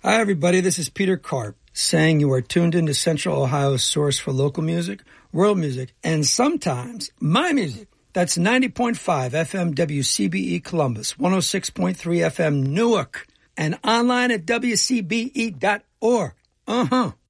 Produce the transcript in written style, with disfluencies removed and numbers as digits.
Hi, everybody. This is Peter Karp saying you are tuned into Central Ohio's source for local music, world music, and sometimes my music. That's 90.5 FM WCBE Columbus, 106.3 FM Newark, and online at WCBE.org.